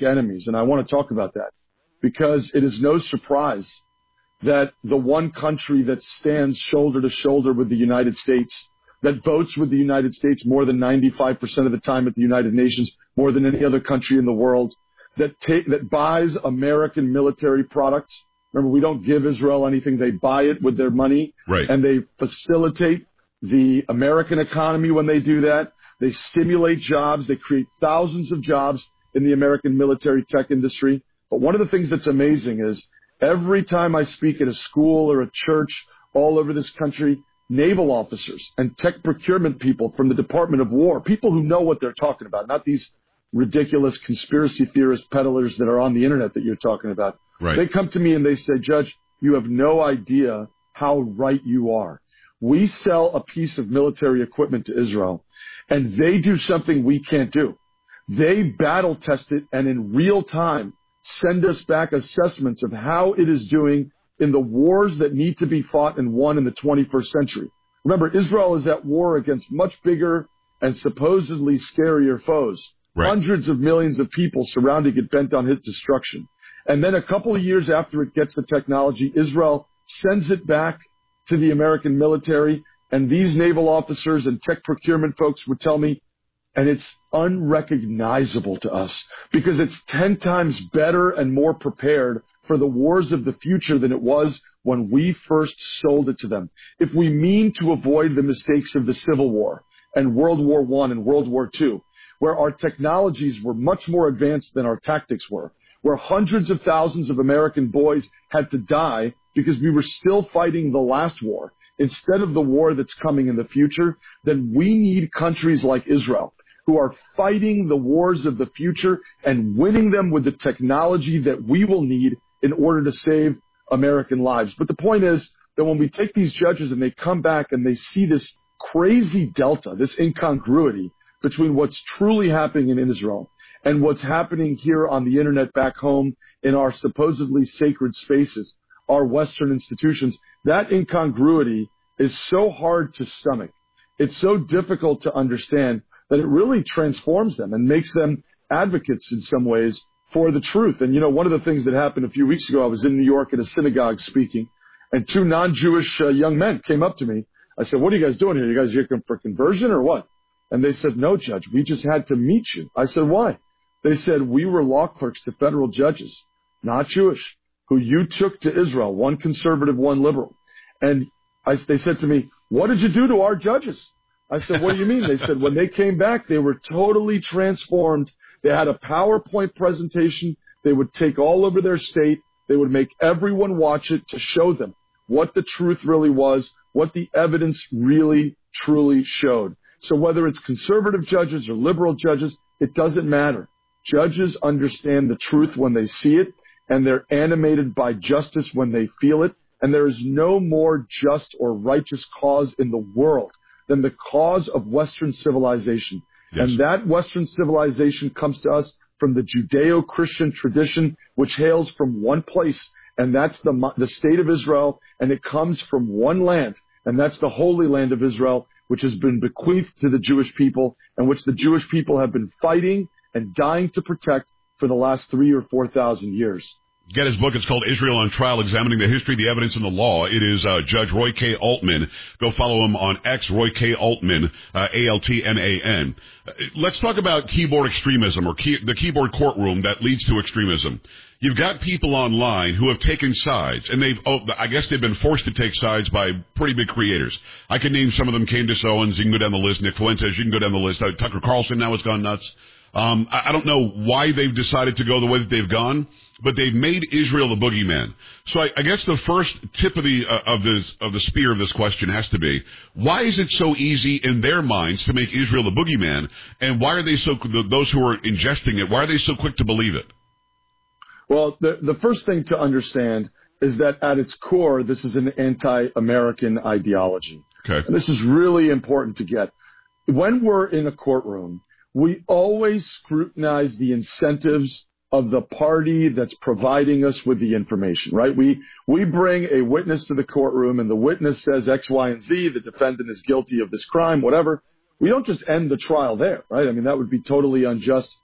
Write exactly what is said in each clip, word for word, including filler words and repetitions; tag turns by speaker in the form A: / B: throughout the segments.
A: enemies. And I want to talk about that because it is no surprise that the one country that stands shoulder to shoulder with the United States, that votes with the United States more than ninety-five percent of the time at the United Nations, more than any other country in the world, that take, that buys American military products. Remember, we don't give Israel anything. They buy it with their money.
B: Right.
A: And they facilitate the American economy when they do that. They stimulate jobs. They create thousands of jobs in the American military tech industry. But one of the things that's amazing is every time I speak at a school or a church all over this country, naval officers and tech procurement people from the Department of War, people who know what they're talking about, not these ridiculous conspiracy theorist peddlers that are on the internet that you're talking about.
B: Right.
A: They come to me and they say, Judge, you have no idea how right you are. We sell a piece of military equipment to Israel, and they do something we can't do. They battle test it and in real time send us back assessments of how it is doing in the wars that need to be fought and won in the twenty-first century. Remember, Israel is at war against much bigger and supposedly scarier foes. Right. Hundreds of millions of people surrounding it bent on its destruction. And then a couple of years after it gets the technology, Israel sends it back to the American military, and these naval officers and tech procurement folks would tell me, and it's unrecognizable to us because it's ten times better and more prepared for the wars of the future than it was when we first sold it to them. If we mean to avoid the mistakes of the Civil War and World War One and World War Two, where our technologies were much more advanced than our tactics were, where hundreds of thousands of American boys had to die because we were still fighting the last war instead of the war that's coming in the future, then we need countries like Israel who are fighting the wars of the future and winning them with the technology that we will need in order to save American lives. But the point is that when we take these judges and they come back and they see this crazy delta, this incongruity between what's truly happening in Israel and what's happening here on the internet back home in our supposedly sacred spaces, our Western institutions, that incongruity is so hard to stomach. It's so difficult to understand that it really transforms them and makes them advocates in some ways for the truth. And, you know, one of the things that happened a few weeks ago, I was in New York at a synagogue speaking, and two non-Jewish uh, young men came up to me. I said, what are you guys doing here? You guys here for conversion or what? And they said, no, Judge, we just had to meet you. I said, why? They said, we were law clerks to federal judges, not Jewish, who you took to Israel, one conservative, one liberal. And I, they said to me, what did you do to our judges? I said, what do you mean? They said, when they came back, they were totally transformed. They had a PowerPoint presentation. They would take all over their state. They would make everyone watch it to show them what the truth really was, what the evidence really, truly showed. So whether it's conservative judges or liberal judges, it doesn't matter. Judges understand the truth when they see it, and they're animated by justice when they feel it. And there is no more just or righteous cause in the world than the cause of Western civilization. Yes. And that Western civilization comes to us from the Judeo-Christian tradition, which hails from one place, and that's the, the state of Israel, and it comes from one land, and that's the Holy Land of Israel, which has been bequeathed to the Jewish people, and which the Jewish people have been fighting and dying to protect for the last three or four thousand years.
B: Get his book. It's called Israel on Trial, Examining the History, the Evidence, and the Law. It is uh, Judge Roy K. Altman. Go follow him on X, Roy K. Altman, uh, A L T M A N. Uh, let's talk about keyboard extremism, or key, the keyboard courtroom that leads to extremism. You've got people online who have taken sides, and they've, oh, I guess they've been forced to take sides by pretty big creators. I can name some of them: Candace Owens, you can go down the list; Nick Fuentes, you can go down the list; uh, Tucker Carlson now has gone nuts. Um, I, I don't know why they've decided to go the way that they've gone, but they've made Israel the boogeyman. So I, I guess the first tip of the uh, of this of the spear of this question has to be: why is it so easy in their minds to make Israel the boogeyman, and why are they so those who are ingesting it? Why are they so quick to believe it?
A: Well, the the first thing to understand is that at its core, this is an anti-American ideology.
B: Okay,
A: and this is really important to get. When we're in a courtroom, we always scrutinize the incentives of the party that's providing us with the information, right? We we bring a witness to the courtroom, and the witness says X, Y, and Z. The defendant is guilty of this crime, whatever. We don't just end the trial there, right? I mean, that would be totally unjust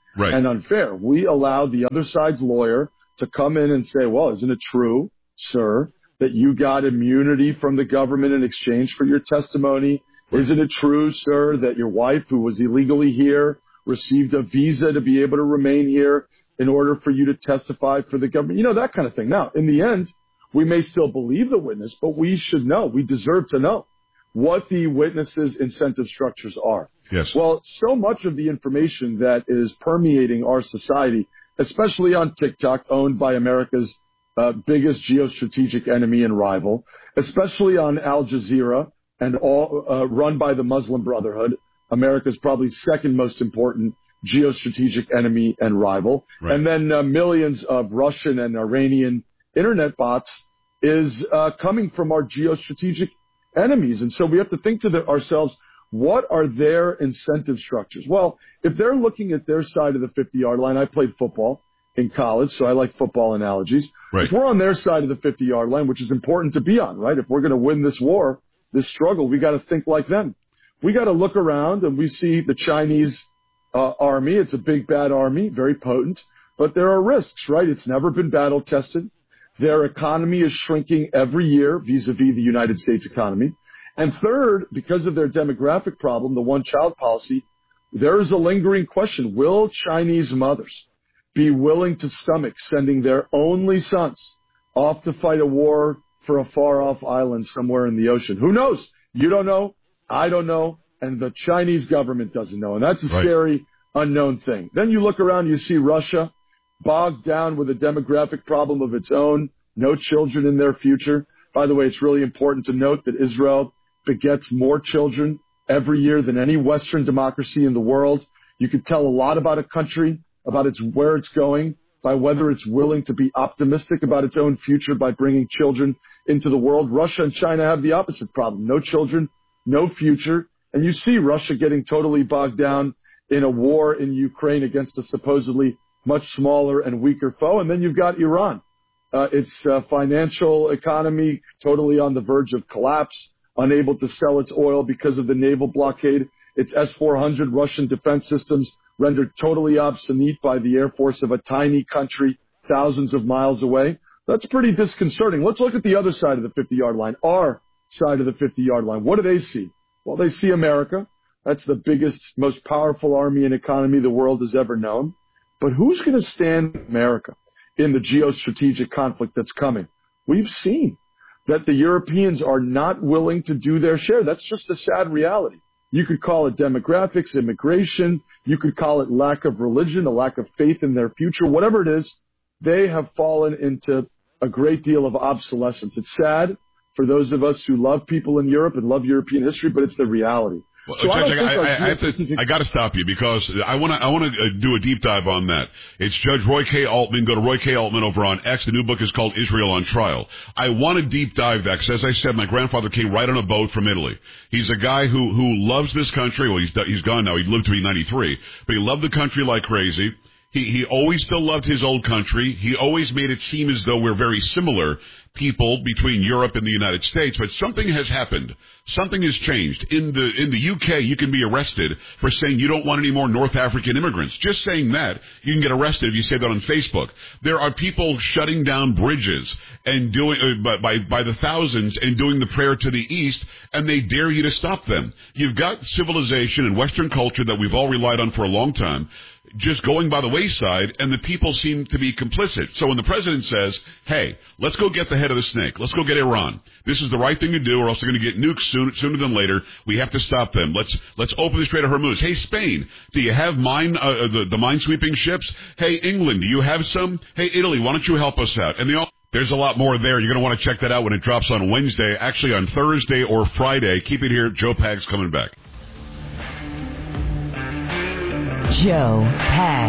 B: right.
A: and unfair. We allowed the other side's lawyer to come in and say, well, isn't it true, sir, that you got immunity from the government in exchange for your testimony? Right. Isn't it true, sir, that your wife, who was illegally here, received a visa to be able to remain here in order for you to testify for the government? You know, that kind of thing. Now, in the end, we may still believe the witness, but we should know, we deserve to know what the witness's incentive structures are.
B: Yes.
A: Well, so much of the information that is permeating our society, especially on TikTok, owned by America's uh, biggest geostrategic enemy and rival, especially on Al Jazeera and all uh, run by the Muslim Brotherhood, America's probably second most important geostrategic enemy and rival,
B: right.
A: and then uh, millions of Russian and Iranian internet bots is uh, coming from our geostrategic enemies. And so we have to think to the, ourselves, what are their incentive structures? Well, if they're looking at their side of the fifty-yard line, I played football in college, so I like football analogies.
B: Right.
A: If we're on their side of the fifty-yard line, which is important to be on, right? If we're going to win this war, this struggle, we got to think like them. We got to look around and we see the Chinese uh, army. It's a big, bad army, very potent, but there are risks, right? It's never been battle tested. Their economy is shrinking every year vis-a-vis the United States economy. And third, because of their demographic problem, the one-child policy, there is a lingering question. Will Chinese mothers be willing to stomach sending their only sons off to fight a war for a far-off island somewhere in the ocean? Who knows? You don't know. I don't know. And the Chinese government doesn't know. And that's a
B: right.
A: scary, unknown thing. Then you look around, you see Russia bogged down with a demographic problem of its own, no children in their future. By the way, it's really important to note that Israel begets more children every year than any Western democracy in the world. You could tell a lot about a country, about its where it's going, by whether it's willing to be optimistic about its own future by bringing children into the world. Russia and China have the opposite problem. No children, no future. And you see Russia getting totally bogged down in a war in Ukraine against a supposedly much smaller and weaker foe. And then you've got Iran. Uh, its uh, financial economy totally on the verge of collapse, unable to sell its oil because of the naval blockade. Its S four hundred Russian defense systems rendered totally obsolete by the air force of a tiny country thousands of miles away. That's pretty disconcerting. Let's look at the other side of the fifty-yard line, our side of the fifty-yard line. What do they see? Well, they see America. That's the biggest, most powerful army and economy the world has ever known. But who's going to stand with America in the geostrategic conflict that's coming? We've seen that the Europeans are not willing to do their share. That's just a sad reality. You could call it demographics, immigration. You could call it lack of religion, a lack of faith in their future. Whatever it is, they have fallen into a great deal of obsolescence. It's sad for those of us who love people in Europe and love European history, but it's the reality.
B: Well,
A: so
B: Judge,
A: I,
B: I, I, I have to. I got to stop you because I want to. I want to do a deep dive on that. It's Judge Roy K. Altman. Go to Roy K. Altman over on X. The new book is called Israel on Trial. I want to deep dive that because, as I said, my grandfather came right on a boat from Italy. He's a guy who who loves this country. Well, he's he's gone now. He lived to be ninety-three, but he loved the country like crazy. He he always still loved his old country. He always made it seem as though we're very similar people between Europe and the United States, but something has happened. Something has changed. In the in the U K, you can be arrested for saying you don't want any more North African immigrants. Just saying that, you can get arrested if you say that on Facebook. There are people shutting down bridges and doing uh, by by the thousands and doing the prayer to the east, and they dare you to stop them. You've got civilization and Western culture that we've all relied on for a long time just going by the wayside, and the people seem to be complicit. So when the president says, hey, let's go get the head of the snake, let's go get Iran, this is the right thing to do or else they're going to get nukes soon, sooner than later, we have to stop them. Let's let's open the Strait of Hormuz. Hey, Spain, do you have mine, uh, the, the mine-sweeping ships? Hey, England, do you have some? Hey, Italy, why don't you help us out? And they all... There's a lot more there. You're going to want to check that out when it drops on Wednesday, actually on Thursday or Friday. Keep it here. Joe Pag's coming back.
C: Joe Pag.